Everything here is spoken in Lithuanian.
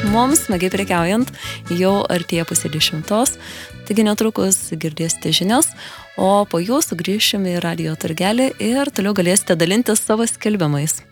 mums smagiai prekiaujant jau artėja 9:30, taigi netrukus girdėsite žinias, o po jų sugrįšime į radijo turgelį ir toliau galėsite dalintis savo skelbimais.